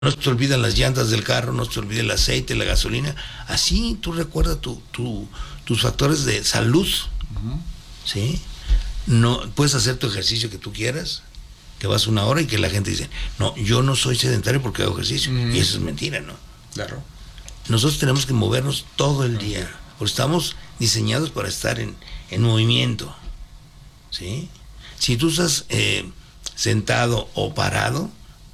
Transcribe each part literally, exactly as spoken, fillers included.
no se te olvidan las llantas del carro, no se te olvide el aceite, la gasolina. Así tú recuerdas tu, tu, tus factores de salud, uh-huh. ¿Sí? No, puedes hacer tu ejercicio que tú quieras, que vas una hora y que la gente dice, no, yo no soy sedentario porque hago ejercicio, uh-huh. Y eso es mentira, ¿no? Claro. Nosotros tenemos que movernos todo el día, porque estamos diseñados para estar en, en movimiento, ¿sí? Si tú estás eh, sentado o parado,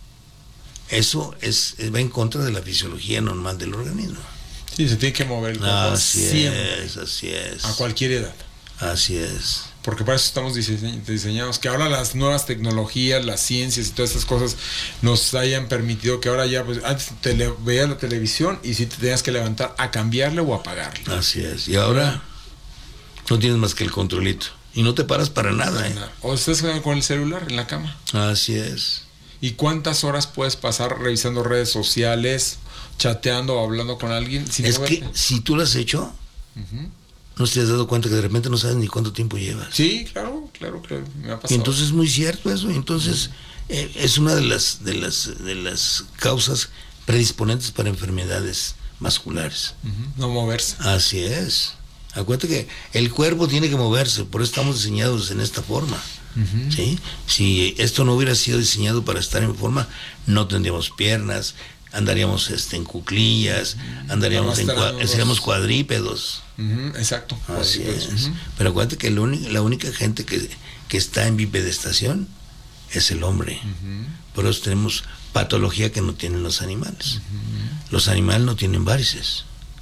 eso es, va en contra de la fisiología normal del organismo. Sí, se tiene que mover el cuerpo. Así siempre, es, así es. A cualquier edad. Así es. Porque para eso estamos diseñados, que ahora las nuevas tecnologías, las ciencias y todas estas cosas nos hayan permitido que ahora ya, pues antes te le, veías la televisión y si te tenías que levantar a cambiarle o a apagarle. Así es. Y ahora no tienes más que el controlito. Y no te paras para nada, ¿eh? O estás con el celular en la cama. Así es. ¿Y cuántas horas puedes pasar revisando redes sociales, chateando o hablando con alguien? Sin es moverte? Que si tú lo has hecho, uh-huh. No te has dado cuenta que de repente no sabes ni cuánto tiempo llevas. Sí, claro, claro, claro, me ha pasado. Y entonces es muy cierto eso. Entonces uh-huh. eh, es una de las de las de las causas predisponentes para enfermedades vasculares. Uh-huh. No moverse. Así es. Acuérdate que el cuerpo tiene que moverse, por eso estamos diseñados en esta forma. Uh-huh. ¿Sí? Si esto no hubiera sido diseñado para estar en forma, no tendríamos piernas, andaríamos este, en cuclillas, andaríamos en cua- seríamos cuadrípedos. Uh-huh. Exacto. Así es. Uh-huh. Pero acuérdate que uni- la única gente que, que está en bipedestación es el hombre. Uh-huh. Por eso tenemos patología que no tienen los animales. Uh-huh. Los animales no tienen varices.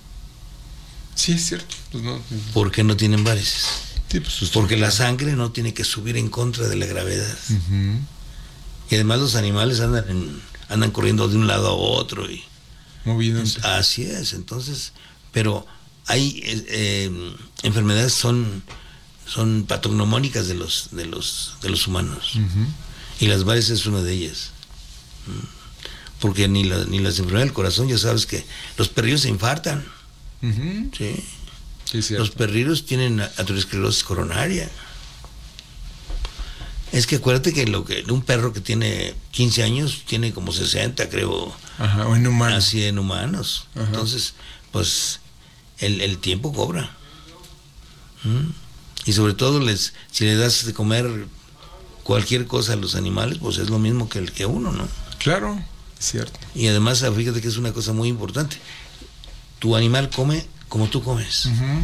Sí, es cierto. Pues no, ¿Por qué no tienen varices? Sí, pues porque la sangre no tiene que subir en contra de la gravedad. Uh-huh. Y además los animales andan en, andan corriendo de un lado a otro y moviéndose. Así es. Entonces, pero hay eh, eh, enfermedades son son patognomónicas de los de los de los humanos. Uh-huh. Y las varices es una de ellas. Porque ni la, ni las enfermedades del corazón, ya sabes que los perrillos se infartan. Uh-huh. Sí. Sí, los perrillos tienen aterosclerosis coronaria. Es que acuérdate que lo que un perro que tiene quince años tiene como sesenta, creo. Ajá, o en humanos. Así en humanos. Ajá. Entonces, pues el, el tiempo cobra. ¿Mm? Y sobre todo les si le das de comer cualquier cosa a los animales, pues es lo mismo que el que uno, ¿no? Claro, es cierto. Y además, fíjate que es una cosa muy importante. Tu animal come como tú comes. Uh-huh.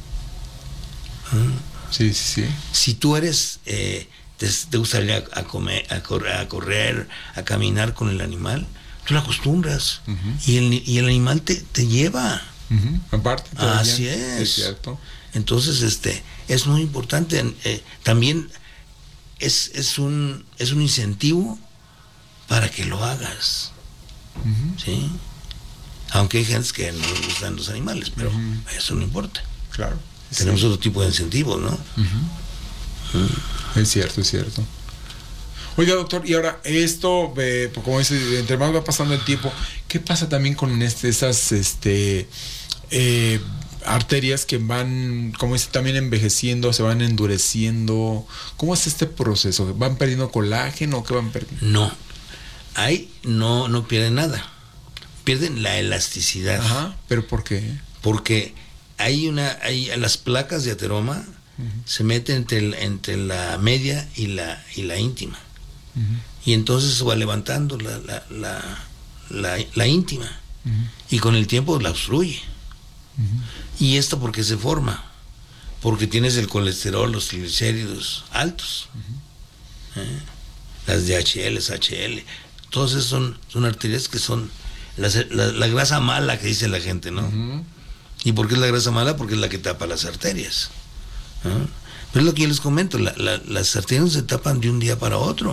¿Mm? Sí, sí, sí. Si tú eres, eh, te, te gusta ir a, a comer, a correr, a correr, a caminar con el animal, tú lo acostumbras. Uh-huh. Y, el, y el animal te, te lleva. Uh-huh. Aparte. Así es. Es cierto. Entonces, este, es muy importante. Eh, también es, es un, es un incentivo para que lo hagas. Uh-huh. ¿Sí? Aunque hay gente que no les gustan los animales, pero uh-huh. eso no importa. Claro. Tenemos sí. otro tipo de incentivos, ¿no? Uh-huh. Uh. Es cierto, es cierto. Oiga, doctor, y ahora esto, eh, como dice, entre más va pasando el tiempo, ¿qué pasa también con este, esas este, eh, arterias que van, como dice, también envejeciendo, se van endureciendo? ¿Cómo es este proceso? ¿Van perdiendo colágeno o qué van perdiendo? No, ahí no, no pierden nada. Pierden la elasticidad. Ajá, ¿pero por qué? Porque hay una, hay las placas de ateroma uh-huh. se meten entre, el, entre la media y la y la íntima. Uh-huh. Y entonces se va levantando la, la, la, la, la íntima. Uh-huh. Y con el tiempo la obstruye. Uh-huh. Y esto porque se forma. Porque tienes el colesterol, los triglicéridos altos. Uh-huh. ¿Eh? Las D H L, H L. Todas esas son, son arterias que son La, la, la grasa mala que dice la gente, ¿no? Uh-huh. ¿Y por qué es la grasa mala? Porque es la que tapa las arterias. ¿Ah? Pero es lo que yo les comento, la, la, las arterias no se tapan de un día para otro.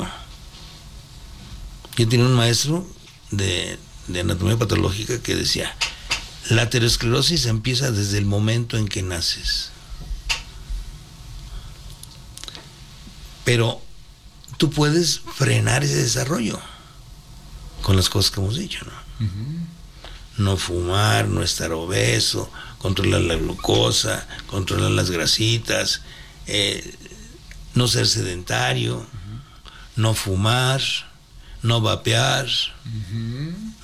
Yo tenía un maestro de, de anatomía patológica que decía, la aterosclerosis empieza desde el momento en que naces. Pero tú puedes frenar ese desarrollo con las cosas que hemos dicho, ¿no? Uh-huh. No fumar, no estar obeso, controlar la glucosa, controlar las grasitas, eh, no ser sedentario, uh-huh. no fumar, no vapear,